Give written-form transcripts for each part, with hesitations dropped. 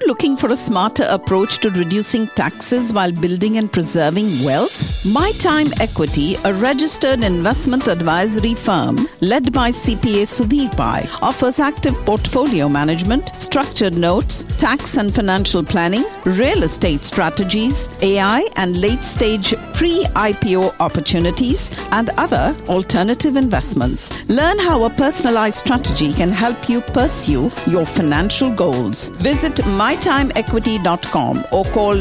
looking for a smarter approach to reducing taxes while building and preserving wealth? My Time Equity, a registered investment advisory firm led by CPA Sudhir Pai, offers active portfolio management, structured notes, tax and financial planning, real estate strategies, AI and late-stage pre-IPO opportunities, and other alternative investments. Learn how a personalized strategy can help you pursue your financial goals. Visit mytimeequity.com or call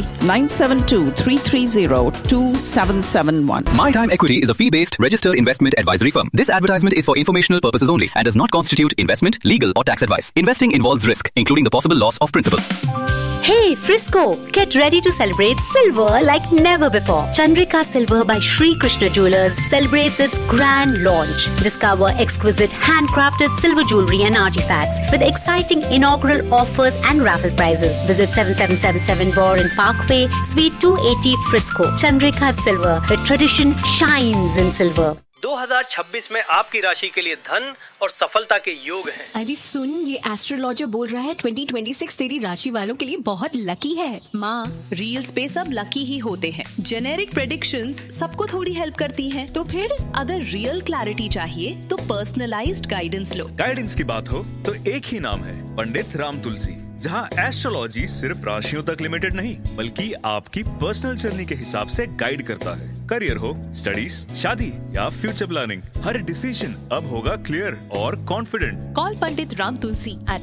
972-330-2771. My Time Equity is a fee-based registered investment advisory firm. This advertisement is for informational purposes only and does not constitute investment, legal or tax advice. Investing involves risk, including the possible loss of principal. Hey Frisco, get ready to celebrate silver like never before. Chandrika Silver by Sri Krishna Jewelers celebrates its grand launch. Discover exquisite handcrafted silver jewelry and artifacts with exciting inaugural offers and raffle prizes. Visit 7777 Warren Parkway, Suite 280 Frisco. Chandrika Silver, the tradition shines in silver. 2026 में आपकी राशि के लिए धन और सफलता के योग हैं। अरे सुन, ये एस्ट्रोलॉजर बोल रहा है 2026 तेरी राशि वालों के लिए बहुत लकी है। माँ, रील्स पे सब लकी ही होते हैं। जेनेरिक प्रेडिक्शंस सबको थोड़ी हेल्प करती हैं। तो फिर अगर रियल क्लैरिटी चाहिए तो पर्सनलाइज्ड गाइडेंस लो। गाइडेंस की बात हो तो एक ही नाम है, पंडित राम तुलसी, जहाँ एस्ट्रोलॉजी सिर्फ राशियों तक लिमिटेड नहीं बल्कि आपकी पर्सनल जर्नी के हिसाब से गाइड करता है। करियर हो, स्टडीज, शादी या फ्यूचर प्लानिंग, हर डिसीजन अब होगा क्लियर और confident. Call Pandit Ram Tulsi at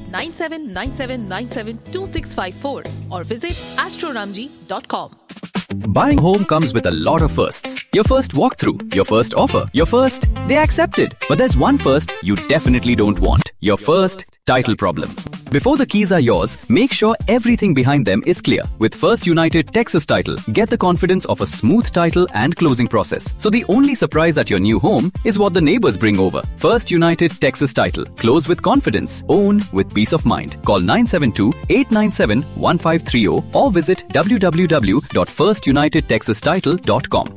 9797972654 or visit astroramji.com. Buying home comes with a lot of firsts. Your first walkthrough, your first offer, your first, they accepted. But there's one first you definitely don't want. Your first title problem. Before the keys are yours, make sure everything behind them is clear. With First United Texas Title, get the confidence of a smooth title and closing process. So the only surprise at your new home is what the neighbors bring over. First United Texas Title. Close with confidence. Own with peace of mind. Call 972-897-1530 or visit www.firstunitedtexastitle.com.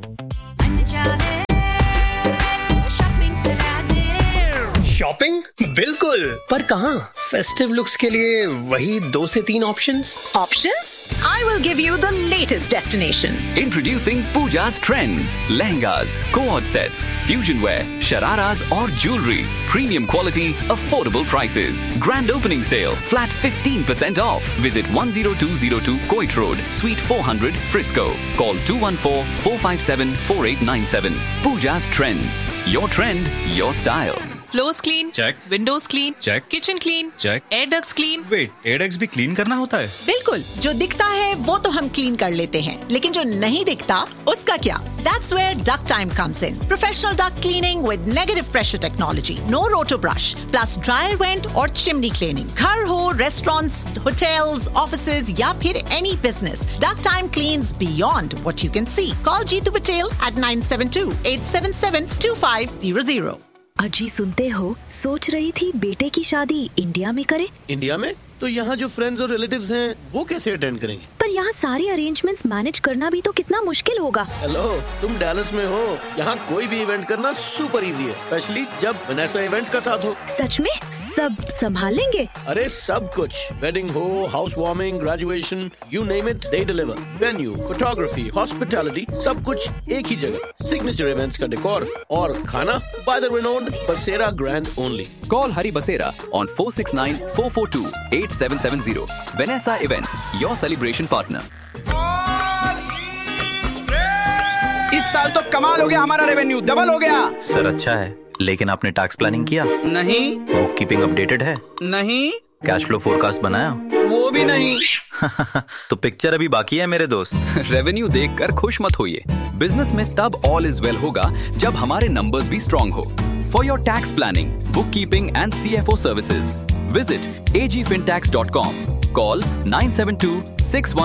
Shopping बिल्कुल, पर कहाँ? Festive looks के लिए वही 2 से 3 options? I will give you the latest destination. Introducing Pooja's Trends. Lehengas, co-ord sets, fusion wear, shararas और jewelry. Premium quality, affordable prices. Grand opening sale, flat 15% off. Visit 10202 Coit Road, Suite 400, Frisco. Call 214-457-4897. Pooja's Trends. Your trend, your style. Floors clean, Check. windows clean, Check. kitchen clean, Check. air ducts clean. Wait, एयरडक्ट्स भी clean करना होता है? बिल्कुल, जो दिखता है वो तो हम क्लीन कर लेते हैं, लेकिन जो नहीं दिखता उसका क्या? That's where Duct Time comes in. Professional duct cleaning with negative pressure technology, no roto brush, plus dryer vent और chimney cleaning. घर हो, restaurants, hotels, offices या फिर any business, Duct Time cleans beyond what you can see. Call Jeetu Patel at 972-877-2500. अजी सुनते हो, सोच रही थी बेटे की शादी इंडिया में करे। इंडिया में? तो यहाँ जो फ्रेंड्स और रिलेटिव्स हैं वो कैसे अटेंड करेंगे? पर यहाँ सारे अरेंजमेंट्स मैनेज करना भी तो कितना मुश्किल होगा। हेलो, तुम डैलस में हो, यहाँ कोई भी इवेंट करना सुपर इजी है, स्पेशली जब वनेसा इवेंट्स का साथ हो। सच में सब संभालेंगे? अरे सब कुछ, वेडिंग हो, house warming, graduation, you name it, they deliver. Venue, photography, hospitality, सब कुछ एक ही जगह। सिग्नेचर इवेंट्स का डेकोर और खाना बाय द रिनोन्ड बसेरा grand only. Call Hari Basera on 469-442-8770. Vanessa Events, your celebration partner. इस साल तो कमाल हो गया, हमारा रेवेन्यू डबल हो गया। सर अच्छा है, लेकिन आपने टैक्स प्लानिंग किया? नहीं। बुक कीपिंग अपडेटेड है? नहीं। कैश फ्लो फोरकास्ट बनाया? वो भी नहीं। तो पिक्चर अभी बाकी है मेरे दोस्त। रेवेन्यू देखकर खुश मत होइए। बिजनेस में तब ऑल इज वेल होगा जब हमारे नंबर्स भी स्ट्रॉन्ग हो। For your tax planning, bookkeeping and CFO services, visit agfintax.com. Call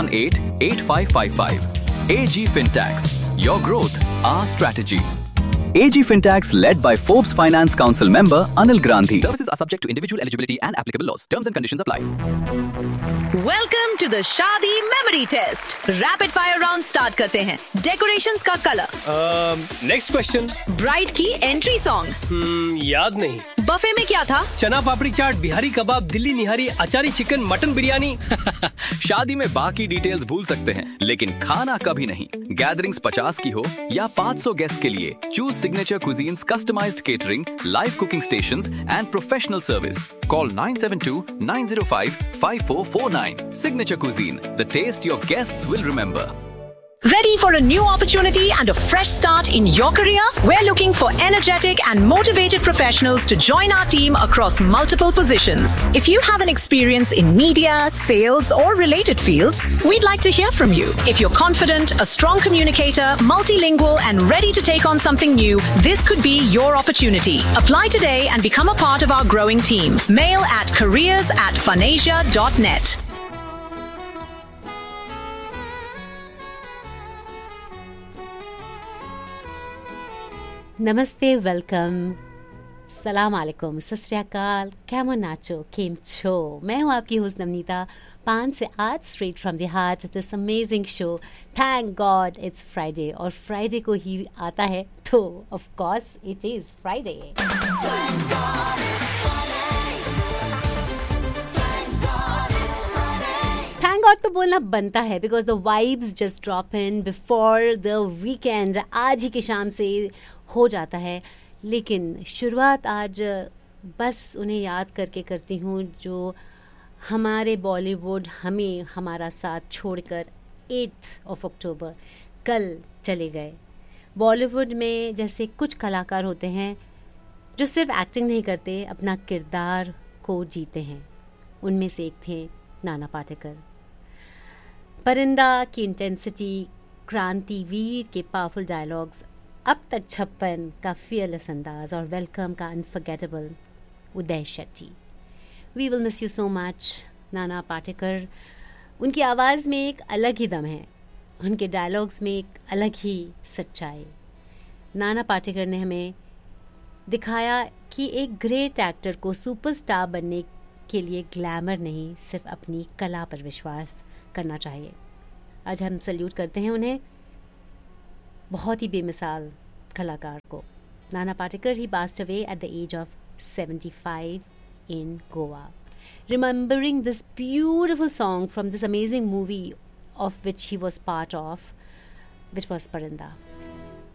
972-618-8555. AG Fintax. Your growth, our strategy. AG Fintax led by Forbes Finance Council member Anil Grandhi. Services are subject to individual eligibility and applicable laws. Terms and conditions apply. Welcome to the शादी memory test. Rapid fire round start करते हैं। Decorations का colour. Next question. Bride की entry song. याद नहीं। Buffet में क्या था? चना पापड़ी चाट, बिहारी कबाब, दिल्ली निहारी, अचारी चिकन, मटन बिरयानी। शादी में बाकी डिटेल्स भूल सकते हैं, लेकिन खाना कभी नहीं। गैदरिंग्स 50 की हो या 500 गेस्ट के लिए, choose signature cuisines, customised catering, live cooking stations and professional service. Call 972-905-5449. Signature Cuisine, the taste your guests will remember. Ready for a new opportunity and a fresh start in your career? We're looking for energetic and motivated professionals to join our team across multiple positions. If you have an experience in media, sales, or related fields, we'd like to hear from you. If you're confident, a strong communicator, multilingual, and ready to take on something new, this could be your opportunity. Apply today and become a part of our growing team. Mail at careers@fanasia.net. नमस्ते, welcome, सलाम अलैकुम, सत श्री अकाल, caiman नाचो, केम छो। मैं हूँ आपकी host Navneeta, 5 से 8 straight from the heart of this amazing show. Thank God it's Friday, और फ्राइडे को ही आता है तो of course it is Friday. Thank God तो बोलना बनता है, because the vibes just drop in before the weekend. आज ही की शाम से हो जाता है, लेकिन शुरुआत आज बस उन्हें याद करके करती हूँ जो हमारे बॉलीवुड हमें हमारा साथ छोड़कर 8 अक्टूबर कल चले गए। बॉलीवुड में जैसे कुछ कलाकार होते हैं जो सिर्फ एक्टिंग नहीं करते, अपना किरदार को जीते हैं। उनमें से एक थे नाना पाटेकर। परिंदा की इंटेंसिटी, क्रांतिवीर के पावरफुल डायलॉग्स, अब तक 56 का फियरलेस अंदाज, और वेलकम का unforgettable Uday Shetty. We will miss you so much Nana Patekar. उनकी आवाज़ में एक अलग ही दम है, उनके डायलॉग्स में एक अलग ही सच्चाई। नाना पाटेकर ने हमें दिखाया कि एक ग्रेट एक्टर को सुपरस्टार बनने के लिए ग्लैमर नहीं, सिर्फ अपनी कला पर विश्वास करना चाहिए। आज हम सल्यूट करते हैं उन्हें, बहुत ही बेमिसाल कलाकार को। नाना पाटेकर ही passed away at the age of 75 in Goa. Remembering this beautiful song from this amazing movie of which he was part of, which was Parinda.